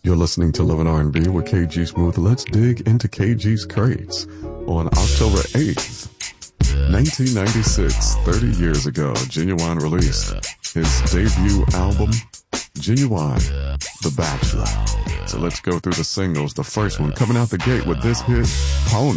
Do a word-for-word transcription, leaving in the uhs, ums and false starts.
You're listening to Love and R and B with K G Smooth. Let's dig into K G's crates. On October eighth, nineteen ninety-six, thirty years ago, Genuine released his debut album, Genuine, The Bachelor. So let's go through the singles. The first one coming out the gate with this hit, Pony.